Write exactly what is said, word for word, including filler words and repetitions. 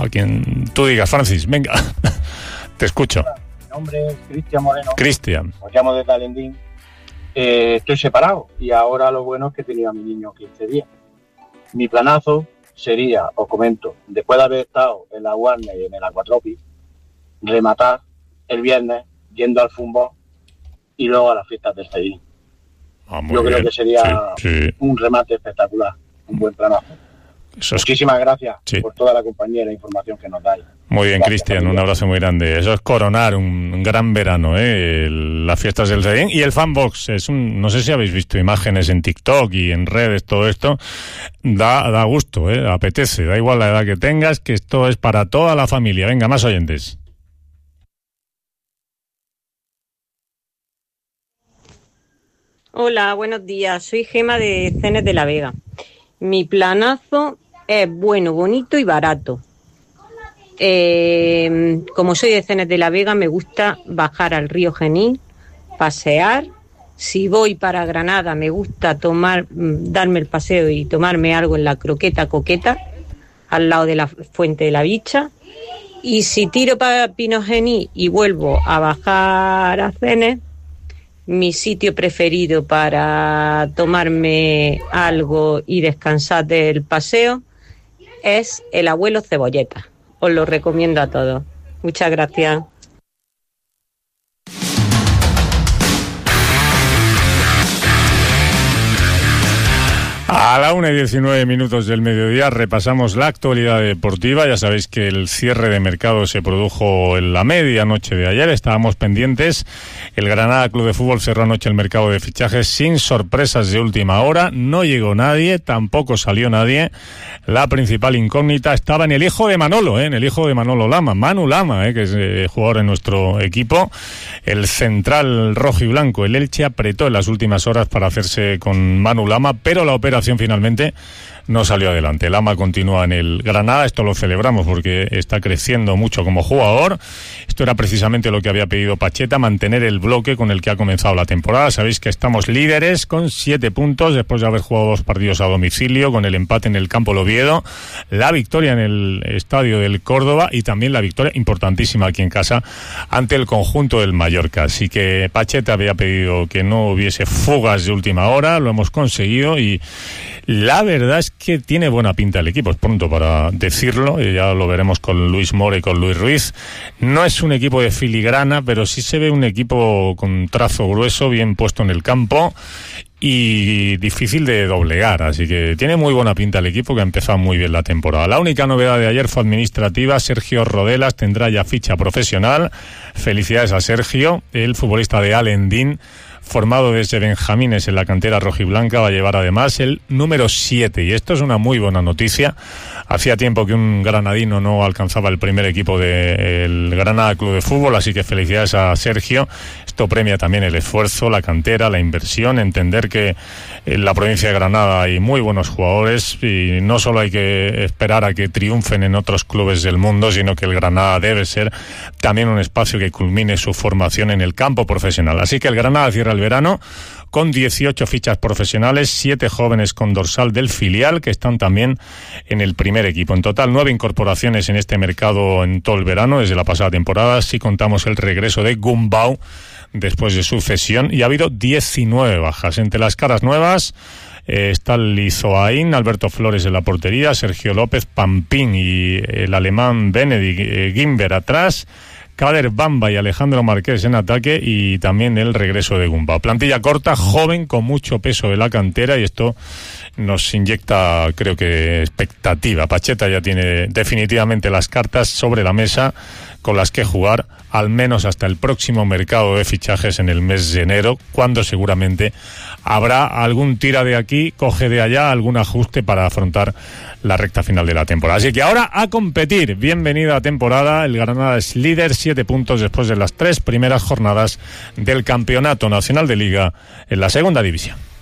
a quien tú digas. Francis, venga, te escucho. Mi nombre es Cristian Moreno. Cristian. Os llamo desde Alendín. Eh, estoy separado y ahora lo bueno es que tenía a mi niño quince días. Mi planazo sería, os comento, después de haber estado en la Warner y en el Aquatropic, rematar el viernes yendo al fútbol y luego a las fiestas del Cedín. Ah, Yo bien. creo que sería sí, sí. un remate espectacular, un buen planazo. Eso es... Muchísimas gracias sí. por toda la compañía y la información que nos dais. Muy bien, Gracias, Cristian, familia. un abrazo muy grande. Eso es coronar un, un gran verano, ¿eh? El, las fiestas del Cedín y el Fanbox. Es un, no sé si habéis visto imágenes en TikTok y en redes, todo esto. Da, da gusto, ¿eh? Apetece, da igual la edad que tengas, que esto es para toda la familia. Venga, más oyentes. Hola, buenos días. Soy Gema de Cenes de la Vega. Mi planazo es bueno, bonito y barato. Eh, como soy de Cenes de la Vega, me gusta bajar al río Genil, pasear. Si voy para Granada, me gusta tomar, darme el paseo y tomarme algo en la Croqueta Coqueta, al lado de la Fuente de la Bicha. Y si tiro para Pinogení y vuelvo a bajar a Cenes, mi sitio preferido para tomarme algo y descansar del paseo es el Abuelo Cebolleta. Os lo recomiendo a todos. Muchas gracias. A la una y diecinueve minutos del mediodía repasamos la actualidad deportiva. Ya sabéis que el cierre de mercado se produjo en la medianoche de ayer. Estábamos pendientes. El Granada Club de Fútbol cerró anoche el mercado de fichajes sin sorpresas de última hora. No llegó nadie, tampoco salió nadie. La principal incógnita estaba en el hijo de Manolo, ¿eh? en el hijo de Manolo Lama, Manu Lama, ¿eh? que es eh, jugador en nuestro equipo. El central rojo y blanco, el Elche, apretó en las últimas horas para hacerse con Manu Lama, pero la operación finalmente no salió adelante. Lama continúa en el Granada, esto lo celebramos porque está creciendo mucho como jugador. Esto era precisamente lo que había pedido Pacheta, mantener el bloque con el que ha comenzado la temporada. Sabéis que estamos líderes con siete puntos después de haber jugado dos partidos a domicilio, con el empate en el Campo del Oviedo, la victoria en el estadio del Córdoba y también la victoria importantísima aquí en casa ante el conjunto del Mallorca. Así que Pacheta había pedido que no hubiese fugas de última hora, lo hemos conseguido y la verdad es que tiene buena pinta el equipo, es pronto para decirlo, y ya lo veremos con Luis Mora y con Luis Ruiz. No es un equipo de filigrana, pero sí se ve un equipo con trazo grueso, bien puesto en el campo y difícil de doblegar, así que tiene muy buena pinta el equipo, que ha empezado muy bien la temporada. La única novedad de ayer fue administrativa. Sergio Rodelas tendrá ya ficha profesional. Felicidades a Sergio, el futbolista de Alendín, formado desde benjamines en la cantera rojiblanca, va a llevar además el número siete, y esto es una muy buena noticia. Hacía tiempo que un granadino no alcanzaba el primer equipo del Granada Club de Fútbol, así que felicidades a Sergio. Esto premia también el esfuerzo, la cantera, la inversión, entender que en la provincia de Granada hay muy buenos jugadores y no solo hay que esperar a que triunfen en otros clubes del mundo, sino que el Granada debe ser también un espacio que culmine su formación en el campo profesional. Así que el Granada cierra el verano con dieciocho fichas profesionales, siete jóvenes con dorsal del filial que están también en el primer equipo. En total, nueve incorporaciones en este mercado en todo el verano, desde la pasada temporada, si contamos el regreso de Gumbau después de su cesión, y ha habido diecinueve bajas. Entre las caras nuevas eh, está Lizoaín, Alberto Flores en la portería, Sergio López, Pampín y el alemán Benedikt eh, Gimber atrás, Kader Bamba y Alejandro Marqués en ataque, y también el regreso de Gumbau. Plantilla corta, joven, con mucho peso de la cantera, y esto nos inyecta, creo que, expectativa. Pacheta ya tiene definitivamente las cartas sobre la mesa con las que jugar, al menos hasta el próximo mercado de fichajes en el mes de enero, cuando seguramente habrá algún tira de aquí, coge de allá, algún ajuste para afrontar la recta final de la temporada. Así que ahora a competir. Bienvenida a temporada. El Granada es líder, siete puntos después de las tres primeras jornadas del Campeonato Nacional de Liga en la segunda división.